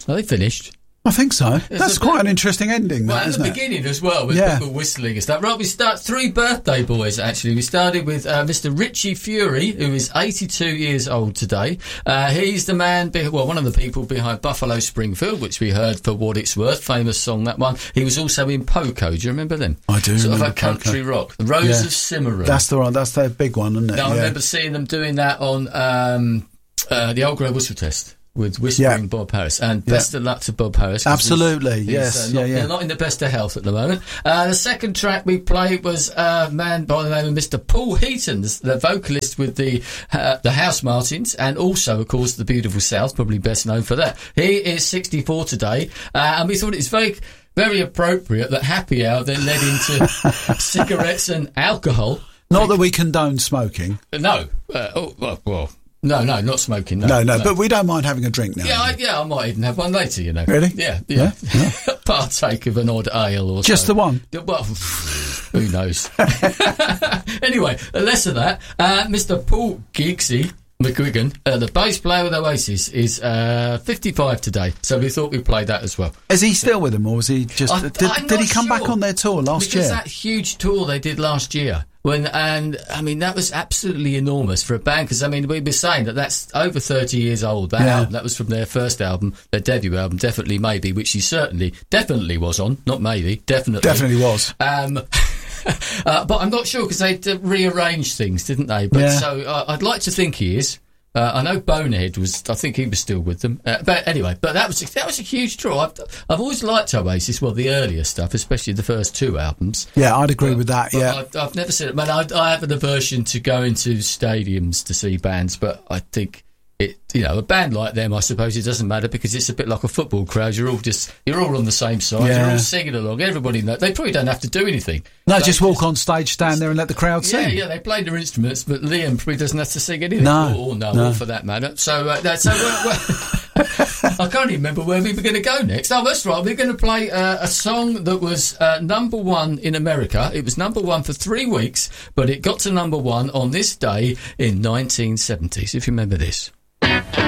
Are they finished? I think so. That's quite an interesting ending, Well, isn't it? at the beginning as well, with people whistling and stuff. Right, we start 3 birthday boys, actually. We started with Mr. Richie Fury, who is 82 years old today. He's the man, one of the people behind Buffalo Springfield, which we heard For What It's Worth, famous song, that one. He was also in Poco. Do you remember them? I do Sort remember of a country rock. The Rose of Cimarron. That's the one. That's their big one, isn't it? Now, I remember seeing them doing that on the Old Grey Whistle Test. With Whispering Bob Harris. And best of luck to Bob Harris. Absolutely, yes. They're not in the best of health at the moment. The second track we played was a man by the name of Mr. Paul Heaton, the vocalist with the House Martins, and also, of course, The Beautiful South, probably best known for that. He is 64 today, and we thought it was very, very appropriate that Happy Hour then led into cigarettes and alcohol. Not that we condone smoking. No. No, not smoking. No, but we don't mind having a drink now. I might even have one later, you know. Really? Yeah. Partake of an odd ale or just so. The one? Well, who knows? Anyway, less of that. Mr. Paul Giggsy McGuigan, the bass player with Oasis, is 55 today, so we thought we'd play that as well. Is he still with them, or was he just... Did he come back on their tour last year? Because that huge tour they did last year... that was absolutely enormous for a band, because, we'd be saying that's over 30 years old, that album. That was from their first album, their debut album, Definitely Maybe, which he definitely was on, not maybe, definitely. Definitely was. But I'm not sure, because they rearranged things, didn't they? But so I'd like to think he is. I know Bonehead I think he was still with them. But anyway, that was a huge draw. I've always liked Oasis, the earlier stuff, especially the first 2 albums. Yeah, I'd agree with that, I've never seen it. I have an aversion to going to stadiums to see bands, but I think a band like them, I suppose it doesn't matter, because it's a bit like a football crowd. You're all on the same side. You're all singing along. Everybody knows. They probably don't have to do anything. No, just walk on stage, stand there and let the crowd sing. Yeah, they play their instruments, but Liam probably doesn't have to sing anything. No. For that matter. So, I can't even remember where we were going to go next. Oh, that's right. We're going to play a song that was number 1 in America. It was number 1 for 3 weeks, but it got to number 1 on this day in 1970. So if you remember this.